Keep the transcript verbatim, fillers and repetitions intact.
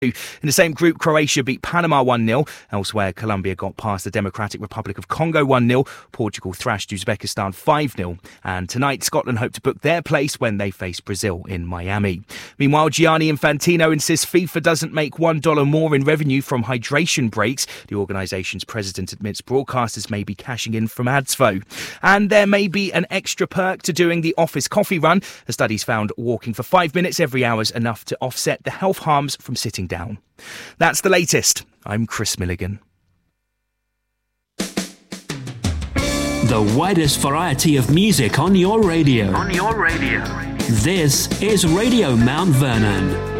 In the same group, Croatia beat Panama one nil. Elsewhere, Colombia got past the Democratic Republic of Congo one nil. Portugal thrashed Uzbekistan five nil. And tonight, Scotland hope to book their place when they face Brazil in Miami. Meanwhile, Gianni Infantino insists FIFA doesn't make one dollar more in revenue from hydration breaks. The organisation's president admits broadcasters may be cashing in from ads, though. And there may be an extra perk to doing the office coffee run. The studies found walking for five minutes every hour is enough to offset the health harms from sitting down. That's the latest. I'm Chris Milligan. The widest variety of music on your radio. On your radio. This is Radio Mount Vernon.